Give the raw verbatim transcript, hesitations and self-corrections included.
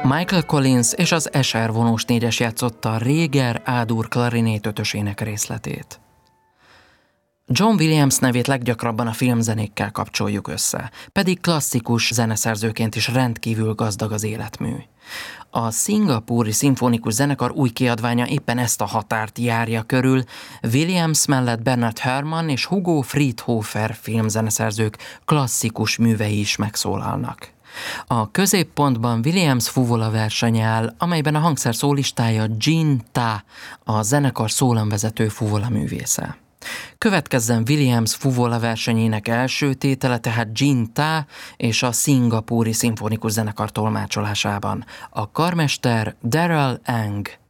Michael Collins és az Escher vonós négyes játszotta a Reger A-dur klarinét ötösének részletét. John Williams nevét leggyakrabban a filmzenékkel kapcsoljuk össze, pedig klasszikus zeneszerzőként is rendkívül gazdag az életmű. A szingapúri szimfonikus zenekar új kiadványa éppen ezt a határt járja körül, Williams mellett Bernard Herrmann és Hugo Friedhofer filmzeneszerzők klasszikus művei is megszólalnak. A középpontban Williams fuvola verseny áll, amelyben a hangszer szólistája Jin Ta, a zenekar szólamvezető fuvola művésze. Következzen Williams fuvola versenyének első tétele, tehát Jin Ta és a szingapúri szimfonikus zenekar tolmácsolásában. A karmester Darrell Ang.